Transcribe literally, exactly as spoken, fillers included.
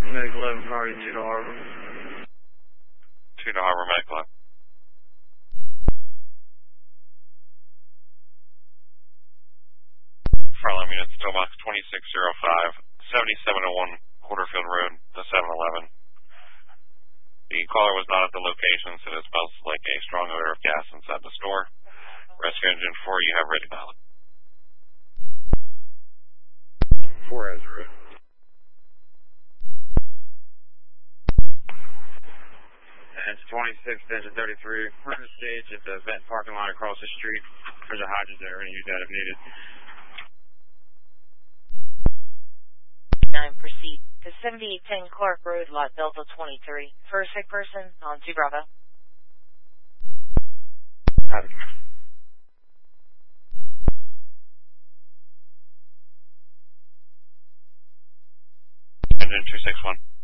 Medic eleven, priority two to Harbor. two to Harbor, Medic eleven. Frontline unit, Stillbox twenty-six oh five, seventy-seven oh one Porterfield Road, the seven eleven. The caller was not at the location, so it smells like a strong odor of gas inside the store. Rescue Engine four, you have ready pilot. four has a ready. Engine twenty-six, engine thirty-three. We're going to stage at the vent parking lot across the street. There's a hydrant there. We're going to use that if needed. nine, proceed to seventy-eight ten Clark Road, lot Delta twenty-three. For a sick person, on two Bravo. Engine two six one.